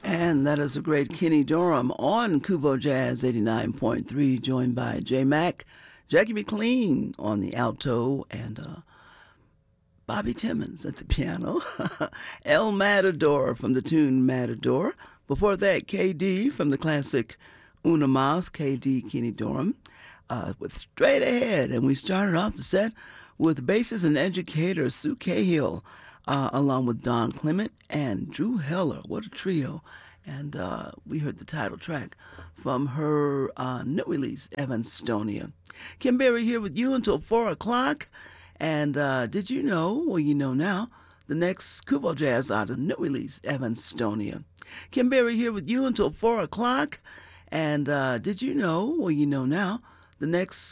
And that is a great Kenny Dorham on Kubo Jazz 89.3, joined by J Mac, Jackie McLean on the alto, and Bobby Timmons at the piano. El Matador from the tune Matador. Before that, KD from the classic Una Mas, KD Kenny Dorham, with Straight Ahead. And we started off the set with bassist and educator Sue Cahill, along with Don Clement and Drew Heller. What a trio. And we heard the title track from her new release, Evanstonia. Kim Berry here with you until 4 o'clock. And did you know, well, you know now, the next Kubo Jazz out of new release, Evanstonia. Kim Berry here with you until 4 o'clock. And did you know, well, you know now, the next